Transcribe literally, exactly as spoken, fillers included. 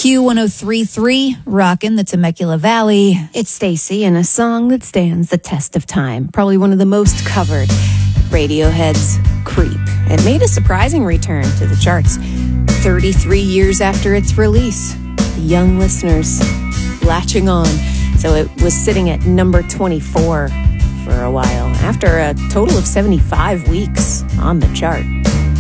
Q one oh three point three, rockin' the Temecula Valley. It's Stacy and a song that stands the test of time. Probably one of the most covered. Radiohead's Creep. It made a surprising return to the charts thirty-three years after its release. The young listeners latching on. So it was sitting at number twenty-four for a while after a total of seventy-five weeks on the chart.